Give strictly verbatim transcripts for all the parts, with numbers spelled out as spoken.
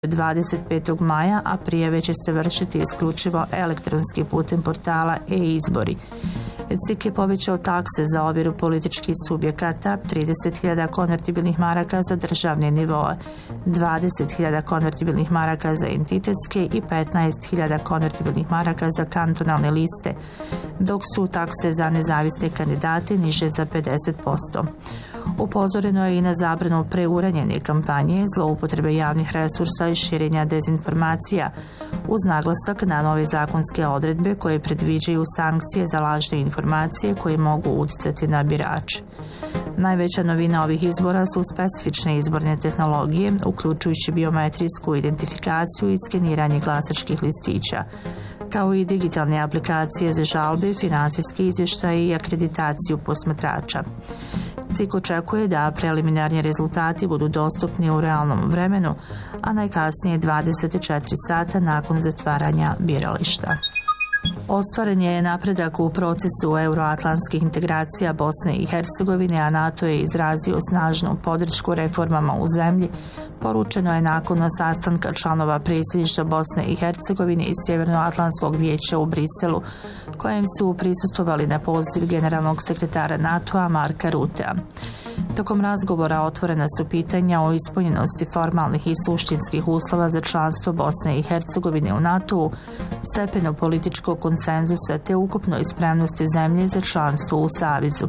dvadeset petog maja, a prijave će se vršiti isključivo elektronski putem portala e-izbori. C I K je povećao takse za ovjeru političkih subjekata, trideset hiljada konvertibilnih maraka za državne nivoe, dvadeset hiljada konvertibilnih maraka za entitetske i petnaest hiljada konvertibilnih maraka za kantonalne liste, dok su takse za nezavisne kandidate niže za pedeset posto. Upozoreno je i na zabranu preuranjene kampanje, zloupotrebe javnih resursa i širenja dezinformacija, uz naglasak na nove zakonske odredbe koje predviđaju sankcije za lažne informacije koje mogu uticati na birače. Najveća novina ovih izbora su specifične izborne tehnologije, uključujući biometrijsku identifikaciju i skeniranje glasačkih listića, kao i digitalne aplikacije za žalbe, finansijski izvještaj i akreditaciju posmatrača. C I K očekuje da preliminarni rezultati budu dostupni u realnom vremenu, a najkasnije dvadeset četiri sata nakon zatvaranja birališta. Ostvaren je napredak u procesu euroatlantskih integracija Bosne i Hercegovine, a NATO je izrazio snažnu podršku reformama u zemlji, poručeno je nakon sastanka članova predsjedništva Bosne i Hercegovine i Sjevernoatlantskog vijeća u Briselu, kojem su prisustvovali na poziv generalnog sekretara NATO-a Marka Rutea. Tokom razgovora otvorena su pitanja o ispunjenosti formalnih i suštinskih uslova za članstvo Bosne i Hercegovine u NATO-u, stepenu političkog konsenzusa te ukupnoj spremnosti zemlje za članstvo u Savezu.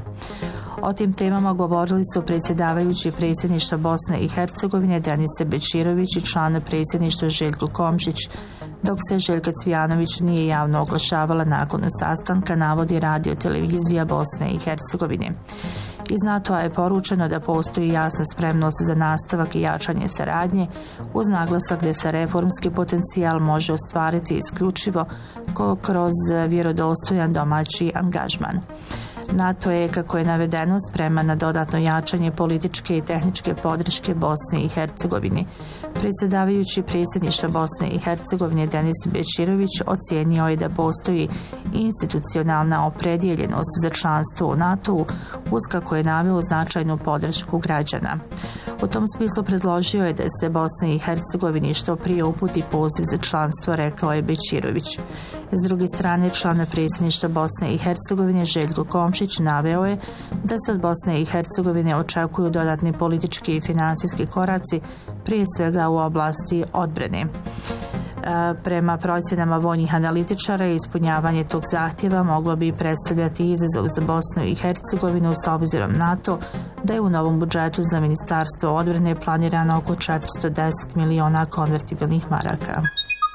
O tim temama govorili su predsjedavajući predsjedništva Bosne i Hercegovine Denise Bećirović i član predsjedništva Željko Komšić, dok se Željka Cvijanović nije javno oglašavala nakon sastanka, navodi radio televizija Bosne i Hercegovine. Iz NATO-a je poručeno da postoji jasna spremnost za nastavak i jačanje saradnje, uz naglasak da se reformski potencijal može ostvariti isključivo kroz vjerodostojan domaći angažman. NATO je, kako je navedeno, spreman na dodatno jačanje političke i tehničke podrške Bosne i Hercegovine. Predsjedavajući predsjedništva Bosne i Hercegovine Denis Bećirović ocijenio je da postoji institucionalna opredjeljenost za članstvo u NATO-u, uz kako je naveo značajnu podršku građana. U tom smislu predložio je da se Bosni i Hercegovini što prije uputi poziv za članstvo, rekao je Bećirović. S druge strane, član predsjedništva Bosne i Hercegovine Željko Komšić naveo je da se od Bosne i Hercegovine očekuju dodatni politički i financijski koraci, prije svega u oblasti odbrane. Prema procjenama vojnih analitičara, ispunjavanje tog zahtjeva moglo bi predstavljati izazov za Bosnu i Hercegovinu s obzirom na to da je u novom budžetu za Ministarstvo odbrane planirano oko četiristo deset miliona konvertibilnih maraka.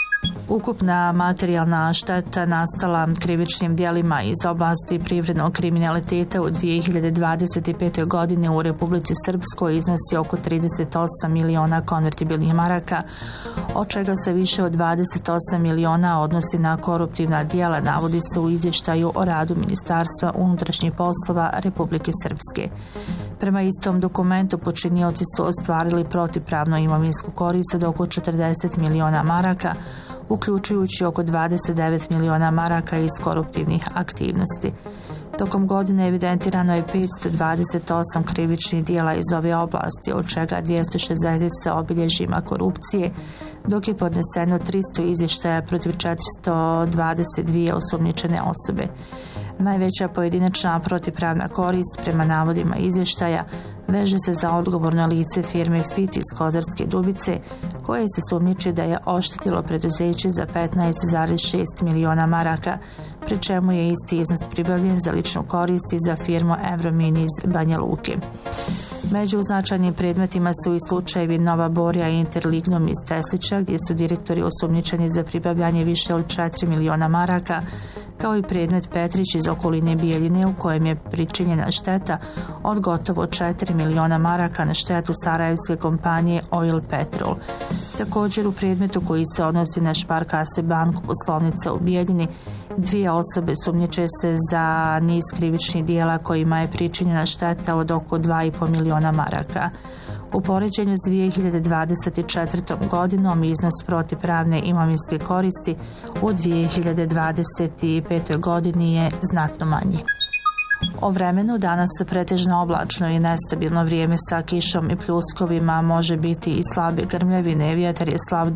Ukupna materijalna šteta nastala krivičnim djelima iz oblasti privrednog kriminaliteta u dvije hiljade dvadeset pete. godine u Republici Srpskoj iznosi oko trideset osam miliona konvertibilnih maraka, od čega se više od dvadeset osam miliona odnosi na koruptivna djela, navodi se u izvještaju o radu Ministarstva unutrašnjih poslova Republike Srpske. Prema istom dokumentu počinioci su ostvarili protivpravno imovinsku korist od oko četrdeset miliona maraka, uključujući oko dvadeset devet miliona maraka iz koruptivnih aktivnosti. Tokom godine evidentirano je petsto dvadeset osam krivičnih djela iz ove oblasti, od čega dvjesto šezdeset sa obilježjima korupcije, dok je podneseno tristo izvještaja protiv četiristo dvadeset dvije osumnjičene osobe. Najveća pojedinačna protivpravna korist, prema navodima izvještaja, veže se za odgovorno lice firme Fit iz Kozarske Dubice, koje se sumnjiči da je oštetilo preduzeće za petnaest zarez šest miliona maraka, pri čemu je isti iznos pribavljen za ličnu korist i za firmu Evromin iz Banja Luke. Među značajnim predmetima su i slučajevi Nova Borja i Interlignum iz Teslića, gdje su direktori osumnjičeni za pribavljanje više od četiri miliona maraka, kao i predmet Petrić iz okoline Bijeljine, u kojem je pričinjena šteta od gotovo četiri miliona maraka na štetu sarajevske kompanije Oil Petrol. Također u predmetu koji se odnosi na Šparkase banku poslovnica u Bijeljini, dvije osobe sumnjiče se za niz krivičnih djela kojima je pričinjena šteta od oko dva i pol miliona maraka. U poređenju s dvije hiljade dvadeset četvrtom. godinom iznos protivpravne imovinske koristi u dvije hiljade dvadeset petoj. godini je znatno manji. O vremenu danas se pretežno oblačno i nestabilno vrijeme sa kišom i pljuskovima, može biti i slabe grmljavine, vjetar je slab